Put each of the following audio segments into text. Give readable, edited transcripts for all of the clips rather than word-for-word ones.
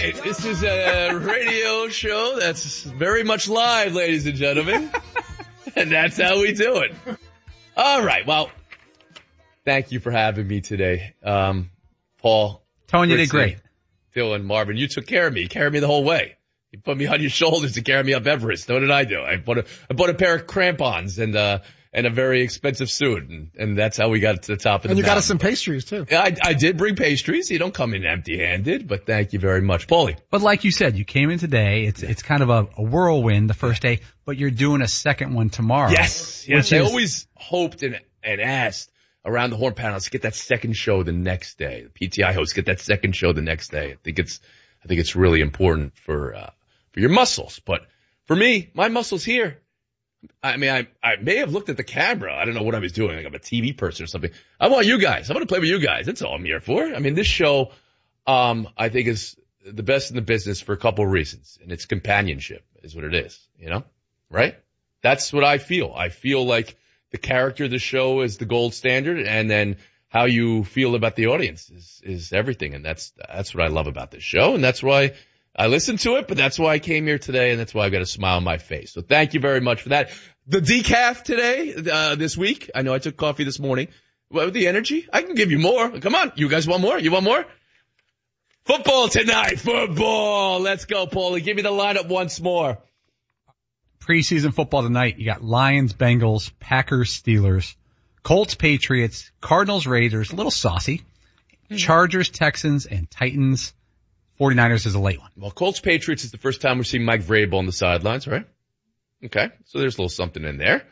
right. This is a radio show that's very much live, ladies and gentlemen. And that's how we do it. All right. Well, thank you for having me today. Paul. Tony, you did great. Dylan, Marvin, you took care of me. You carried me the whole way. You put me on your shoulders to carry me up Everest. What did I do? I bought a pair of crampons and a very expensive suit, and that's how we got to the top of the mountain. And you got us some pastries, too. I did bring pastries. You don't come in empty-handed, but thank you very much. Paulie. But like you said, you came in today. It's kind of a whirlwind the first day, but you're doing a second one tomorrow. Yes. I always hoped and asked around the horn panels to get that second show the next day. The PTI hosts get that second show the next day. I think it's really important for your muscles. But for me, my muscles here, I mean, I may have looked at the camera. I don't know what I was doing. Like I'm a TV person or something. I want you guys. I want to play with you guys. That's all I'm here for. I mean, this show, I think is the best in the business for a couple of reasons. And it's companionship is what it is, you know, right? That's what I feel. I feel like the character of the show is the gold standard. And then how you feel about the audience is everything. And that's what I love about this show. And that's why I listened to it, but that's why I came here today, and that's why I've got a smile on my face. So thank you very much for that. The decaf today, this week, I know I took coffee this morning. Well, the energy, I can give you more. Come on, you guys want more? You want more? Football tonight, football. Let's go, Paulie. Give me the lineup once more. Preseason football tonight, you got Lions, Bengals, Packers, Steelers, Colts, Patriots, Cardinals, Raiders, a little saucy, Chargers, Texans, and Titans. 49ers is a late one. Well, Colts Patriots is the first time we're seeing Mike Vrabel on the sidelines, right? Okay. So there's a little something in there.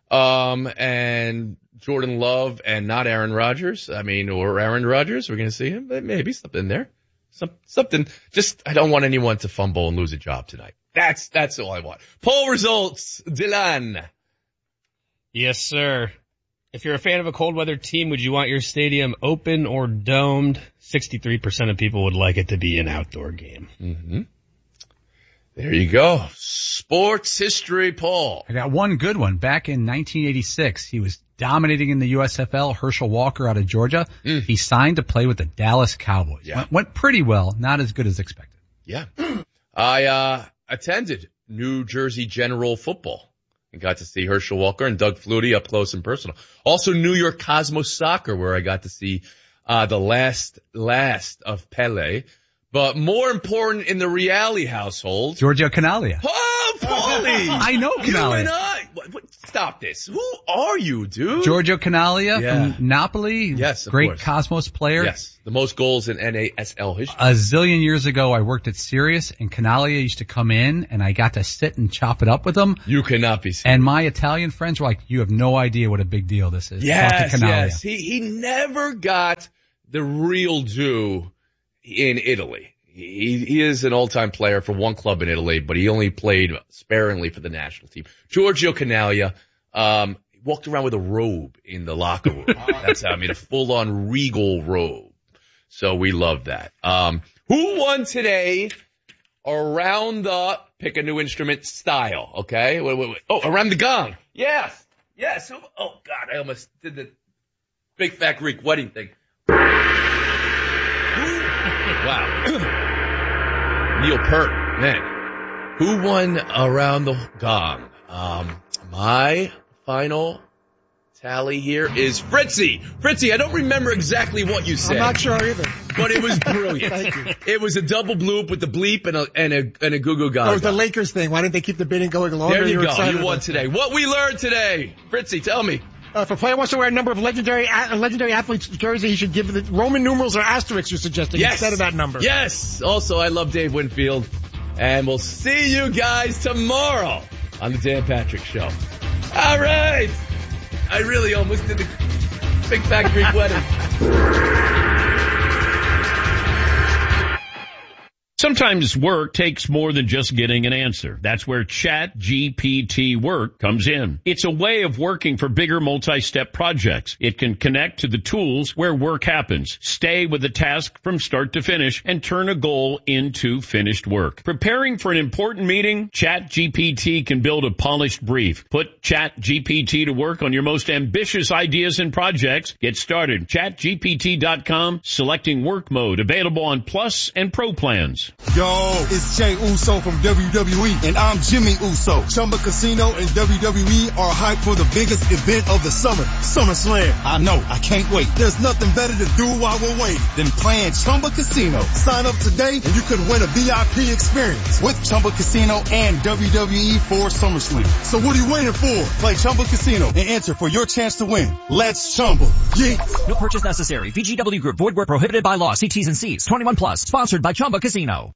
And Jordan Love and not Aaron Rodgers. I mean, or Aaron Rodgers. We're going to see him. Maybe something in there. Something. Just, I don't want anyone to fumble and lose a job tonight. That's all I want. Poll results. Dylan. Yes, sir. If you're a fan of a cold weather team, would you want your stadium open or domed? 63% of people would like it to be an outdoor game. Mm-hmm. There you go. Sports history, Paul. I got one good one. Back in 1986, he was dominating in the USFL. Herschel Walker out of Georgia. He signed to play with the Dallas Cowboys. Yeah. Went pretty well. Not as good as expected. Yeah. I attended New Jersey General Football. And got to see Herschel Walker and Doug Flutie up close and personal. Also New York Cosmos Soccer, where I got to see the last of Pele. But more important in the Reali household, Giorgio Canaglia. Oh, Paulie! I know Canaglia. You and I. Stop this. Who are you, dude? Giorgio Canaglia from Napoli. Yes, of great course. Cosmos player. Yes, the most goals in NASL history. A zillion years ago, I worked at Sirius, and Canaglia used to come in, and I got to sit and chop it up with him. You cannot be serious. And my Italian friends were like, "You have no idea what a big deal this is." Yes. He never got the real due in Italy. He is an all-time player for one club in Italy, but he only played sparingly for the national team. Giorgio Canaglia walked around with a robe in the locker room. That's how, I mean, a full-on regal robe. So we love that. Who won today around the pick a new instrument style? Okay. Wait. Oh, around the gong. Yes. Oh God, I almost did the big fat Greek wedding thing. Wow. Neil Peart, man. Who won around the gong? My final tally here is Fritzy. Fritzy, I don't remember exactly what you said. I'm not sure either. But it was brilliant. Thank you. It was a double bloop with the bleep and a goo-goo gaga. That was the Lakers thing. Why didn't they keep the bidding going longer? There you go. Excited You won today. What we learned today. Fritzy, tell me. If a player wants to wear a number of legendary athletes' jersey, he should give the Roman numerals or asterisks you're suggesting instead of that number. Yes. Also, I love Dave Winfield. And we'll see you guys tomorrow on the Dan Patrick Show. All right. I really almost did the big fat Greek wedding. Sometimes work takes more than just getting an answer. That's where ChatGPT Work comes in. It's a way of working for bigger multi-step projects. It can connect to the tools where work happens, stay with the task from start to finish, and turn a goal into finished work. Preparing for an important meeting? ChatGPT can build a polished brief. Put ChatGPT to work on your most ambitious ideas and projects. Get started. ChatGPT.com, selecting work mode, available on Plus and Pro plans. Yo, it's Jey Uso from WWE, and I'm Jimmy Uso. Chumba Casino and WWE are hyped for the biggest event of the summer, SummerSlam. I know, I can't wait. There's nothing better to do while we're waiting than playing Chumba Casino. Sign up today and you could win a VIP experience with Chumba Casino and WWE for SummerSlam. So what are you waiting for? Play Chumba Casino and enter for your chance to win. Let's Chumba. Yeah. No purchase necessary. VGW Group. Void where prohibited by law. See T's and C's. 21 plus. Sponsored by Chumba Casino.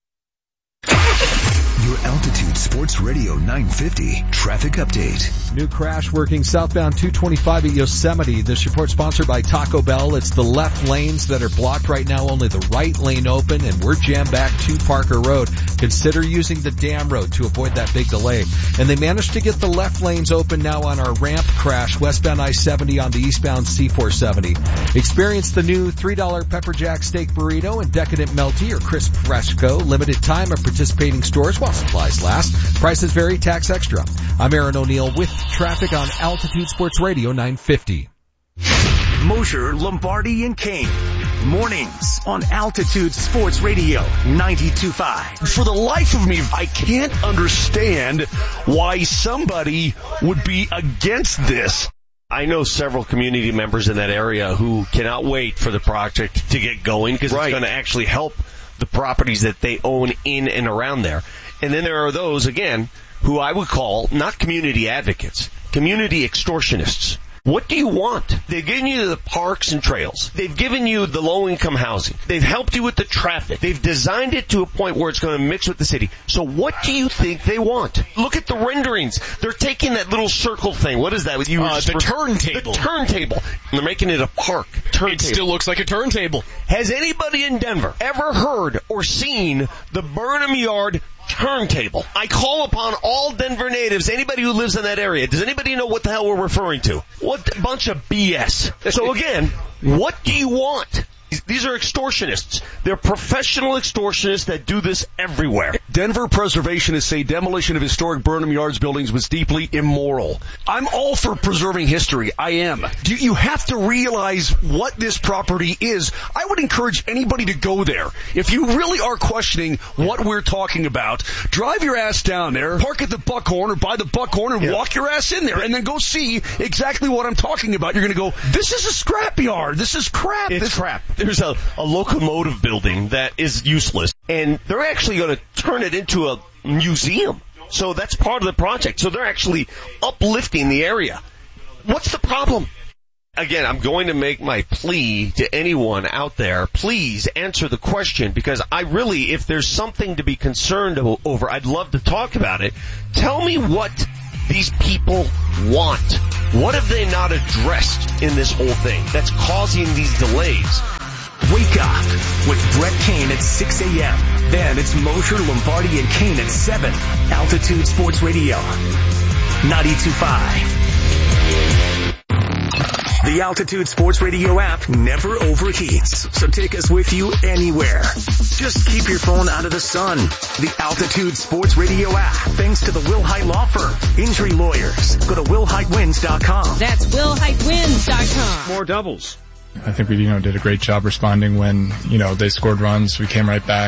Your Altitude Sports Radio 950 traffic update. New crash working southbound 225 at Yosemite. This report sponsored by Taco Bell. It's the left lanes that are blocked right now, only the right lane open, and we're jammed back to Parker Road. Consider using the dam road to avoid that big delay. And they managed to get the left lanes open now on our ramp crash, westbound I-70 on the eastbound C-470. Experience the new $3 Pepper Jack Steak Burrito and Decadent Melty or Crisp Fresco. Limited time at participating stores while supplies last. Prices vary, tax extra. I'm Aaron O'Neill with traffic on Altitude Sports Radio 950. Mosher, Lombardi, and Kane. Mornings on Altitude Sports Radio 92.5. For the life of me, I can't understand why somebody would be against this. I know several community members in that area who cannot wait for the project to get going because it's going to actually help the properties that they own in and around there. And then there are those, again, who I would call not community advocates, community extortionists. What do you want? They've given you the parks and trails. They've given you the low-income housing. They've helped you with the traffic. They've designed it to a point where it's going to mix with the city. So what do you think they want? Look at the renderings. They're taking that little circle thing. What is that? The turntable. The turntable. And they're making it a park. Turntable. It still looks like a turntable. Has anybody in Denver ever heard or seen the Burnham Yard turntable? I call upon all Denver natives, anybody who lives in that area. Does anybody know what the hell we're referring to? What a bunch of BS. So again, what do you want? These are extortionists. They're professional extortionists that do this everywhere. Denver preservationists say demolition of historic Burnham Yards buildings was deeply immoral. I'm all for preserving history. I am. You have to realize what this property is. I would encourage anybody to go there. If you really are questioning what we're talking about, drive your ass down there, park at the Buckhorn or by the Buckhorn and walk your ass in there and then go see exactly what I'm talking about. You're going to go, this is a scrapyard. This is crap. It's crap. There's a locomotive building that is useless, and they're actually going to turn it into a museum. So that's part of the project. So they're actually uplifting the area. What's the problem? Again, I'm going to make my plea to anyone out there. Please answer the question, because I really, if there's something to be concerned over, I'd love to talk about it. Tell me what these people want. What have they not addressed in this whole thing that's causing these delays? Wake up with Brett Kane at 6 a.m. Then it's Mosher, Lombardi, and Kane at 7. Altitude Sports Radio 92.5. The Altitude Sports Radio app never overheats, so take us with you anywhere. Just keep your phone out of the sun. The Altitude Sports Radio app, thanks to the Will Height Law Firm. Injury lawyers. Go to willheightwins.com. That's willheightwins.com. More doubles. I think we, did a great job responding when, they scored runs. We came right back.